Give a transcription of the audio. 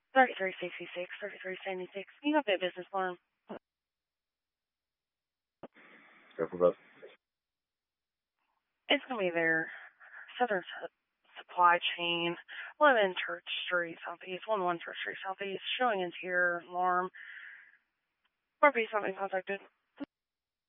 3366, 3376. You have a business loan. Go for both. It's going to be their Southern Supply Chain, 11 Church Street Southeast, 11 Church Street Southeast, showing interior alarm. Or be something contacted.